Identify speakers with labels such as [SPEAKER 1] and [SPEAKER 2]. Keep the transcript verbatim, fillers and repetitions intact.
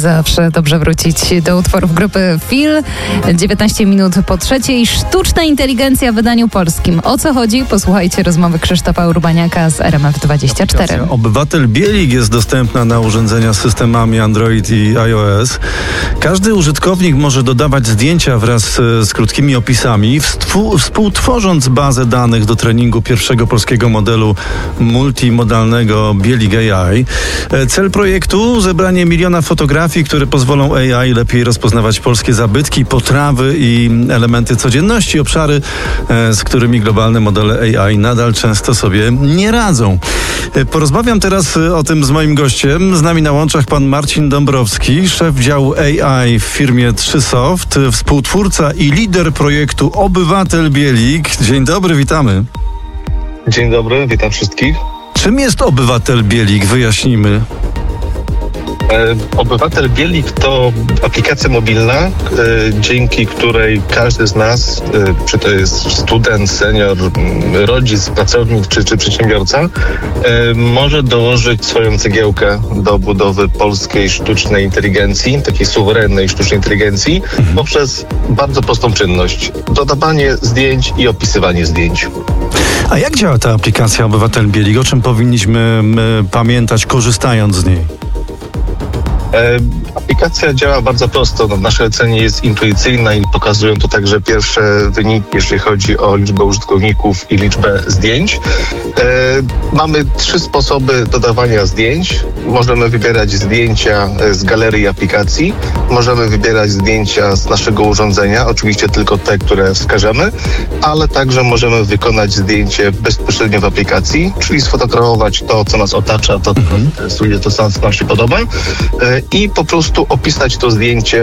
[SPEAKER 1] Zawsze dobrze wrócić do utworów grupy Feel. dziewiętnaście minut po trzeciej. Sztuczna inteligencja w wydaniu polskim. O co chodzi? Posłuchajcie rozmowy Krzysztofa Urbaniaka z R M F dwadzieścia cztery.
[SPEAKER 2] Obywatel Bielik jest dostępna na urządzenia z systemami Android i iOS. Każdy użytkownik może dodawać zdjęcia wraz z, z krótkimi opisami, wstwu, współtworząc bazę danych do treningu pierwszego polskiego modelu multimodalnego Bielik A I. Cel projektu: zebranie miliona fotografii, które pozwolą A I lepiej rozpoznawać polskie zabytki, potrawy i elementy codzienności, obszary, z którymi globalne modele A I nadal często sobie nie radzą. Porozmawiam teraz o tym z moim gościem. Z nami na łączach pan Marcin Dąbrowski, szef działu A I w firmie trzy soft, współtwórca i lider projektu Obywatel Bielik. Dzień dobry, witamy.
[SPEAKER 3] Dzień dobry, witam wszystkich.
[SPEAKER 2] Czym jest Obywatel Bielik? Wyjaśnijmy.
[SPEAKER 3] Obywatel Bielik to aplikacja mobilna, dzięki której każdy z nas, czy to jest student, senior, rodzic, pracownik czy, czy przedsiębiorca, może dołożyć swoją cegiełkę do budowy polskiej sztucznej inteligencji, takiej suwerennej sztucznej inteligencji, mhm. poprzez bardzo prostą czynność: dodawanie zdjęć i opisywanie zdjęć.
[SPEAKER 2] A jak działa ta aplikacja Obywatel Bielik? O czym powinniśmy pamiętać, korzystając z niej?
[SPEAKER 3] Aplikacja działa bardzo prosto. No, w naszej ocenie jest intuicyjna i pokazują to także pierwsze wyniki, jeżeli chodzi o liczbę użytkowników i liczbę zdjęć. E, mamy trzy sposoby dodawania zdjęć. Możemy wybierać zdjęcia z galerii aplikacji, możemy wybierać zdjęcia z naszego urządzenia, oczywiście tylko te, które wskażemy, ale także możemy wykonać zdjęcie bezpośrednio w aplikacji, czyli sfotografować to, co nas otacza, to, co nas interesuje, to, co nam się podoba. E, i po prostu opisać to zdjęcie